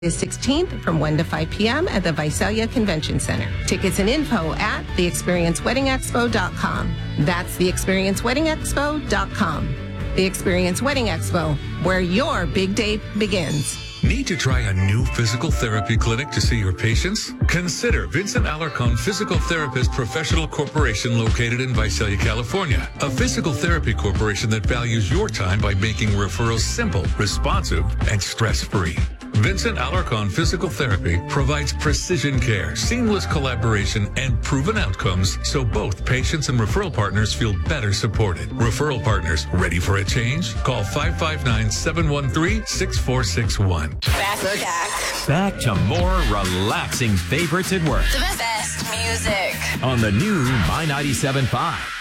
The 16th from 1 to 5 p.m. at the Visalia Convention Center. Tickets and info at theexperienceweddingexpo.com. That's theexperienceweddingexpo.com. The Experience Wedding Expo, where your big day begins. Need to try a new physical therapy clinic to see your patients? Consider Vincent Alarcon Physical Therapist Professional Corporation located in Visalia, California. A physical therapy corporation that values your time by making referrals simple, responsive, and stress-free. Vincent Alarcon Physical Therapy provides precision care, seamless collaboration, and proven outcomes so both patients and referral partners feel better supported. Referral partners, ready for a change? Call 559-713-6461. Back to more relaxing favorites at work. The best music. On the new My 97.5.